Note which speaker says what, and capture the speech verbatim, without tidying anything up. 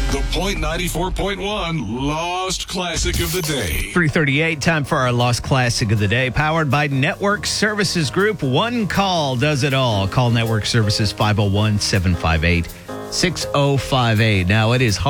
Speaker 1: The Point ninety-four point one Lost Classic of the Day.
Speaker 2: three thirty-eight, time for our Lost Classic of the Day, powered by Network Services Group. One call does it all. Call Network Services five oh one, seven five eight, six oh five eight. Now, it is hard.